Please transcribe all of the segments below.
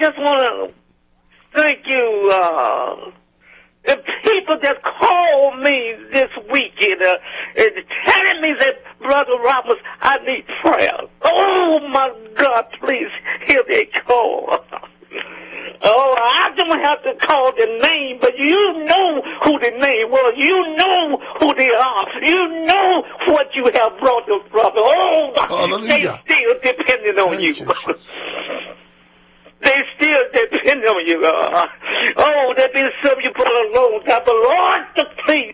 just want to thank you, the people that called me this weekend, and telling me that, Brother Roberts, I need prayer. Oh, my God, please hear their call. Oh, I don't have to call the name, but you know who the name was. You know who they are. You know what you have brought us, brother. Oh, hallelujah. They still depending on you. They still depend on you. Oh, there's been some you put a long time, but Lord, please,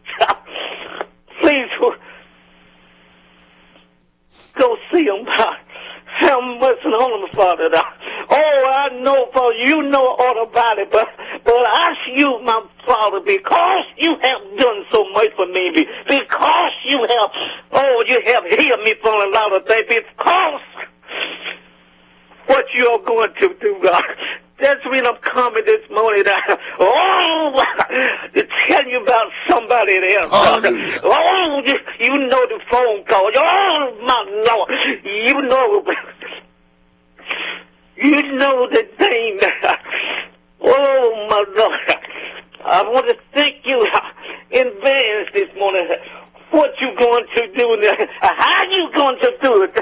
go see them. Have mercy on them, Father. Oh, I know, Father, you know all about it, but I ask you, my Father, because you have done so much for me, because you have healed me from a lot of things, because what you are going to do, God. That's when I'm coming this morning. Oh, to tell you about somebody else. Oh, you know the phone call. Oh, my Lord. You know the thing. Oh, my Lord. I want to thank you in advance this morning. What you going to do? How you going to do it?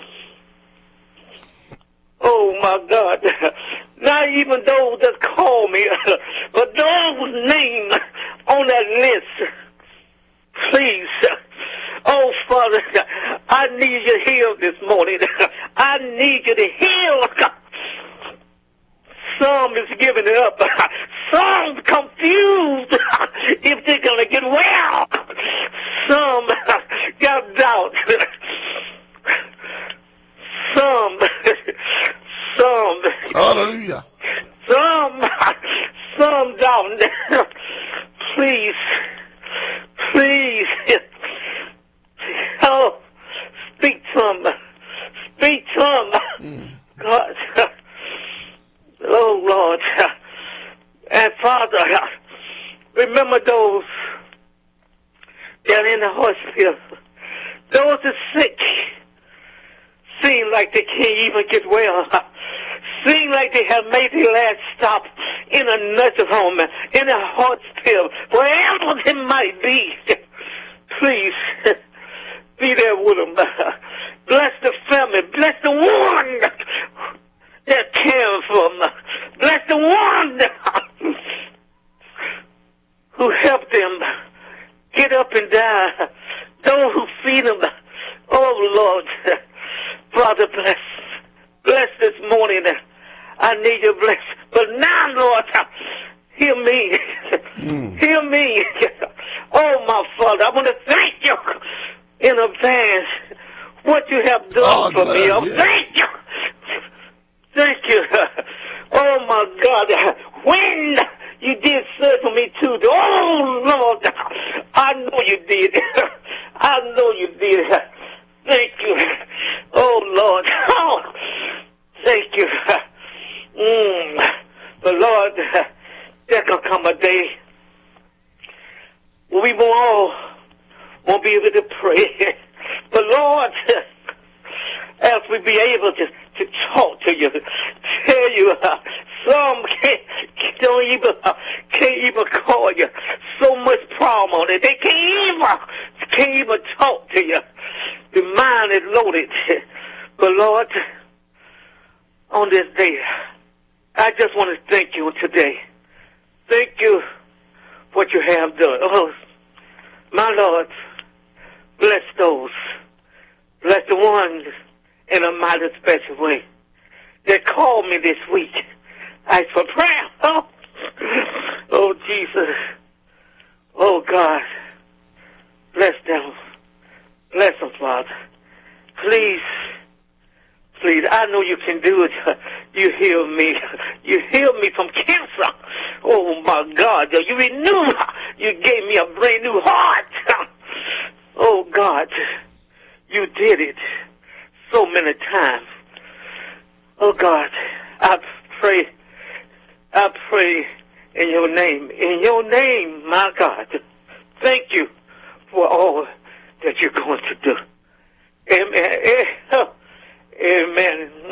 Oh, my God. Not even those that call me, but those names on that list. Please. Oh, Father, I need you heal this morning. I need you to heal. Some is giving it up. Some confused if they're going to get well. Some got doubt. Some. Hallelujah. Some down there. Please. Oh, speak some. God. Oh, Lord. And Father, remember those that are in the hospital. Those that are sick. Seem like they can't even get well. Seem like they have made their last stop in a nursing home, in a hospital, wherever it might be. Please, be there with them. Bless the family. Bless the one that cares for them. Bless the one who helped them get up and die. Those who feed them. Oh, Lord. Father, bless this morning. I need your bless. But now, Lord, hear me. Hear me. Oh, my Father, I want to thank you in advance what you have done for me. Oh, thank you. Thank you. Oh, my God. When you did serve for me, too. Oh, Lord, I know you did. I know you did. Thank you. Oh, Lord. Oh, thank you. But, Lord, there can come a day when we won't be able to pray. But, Lord, as we be able to talk to you, tell you, some can't even call you. So much problem on it. They can't even talk to you. The mind is loaded. But Lord, on this day, I just want to thank you today. Thank you for what you have done. Oh, my Lord, bless those. Bless the ones in a mighty special way. They called me this week. Asked for prayer. Oh, Jesus. Oh, God. Bless them. Bless them, Father. Please, I know you can do it. You heal me. You healed me from cancer. Oh, my God. You renewed. You gave me a brand new heart. Oh, God. You did it so many times. Oh, God. I pray in your name. In your name, my God. Thank you for all that you're going to do. Amen. Amen.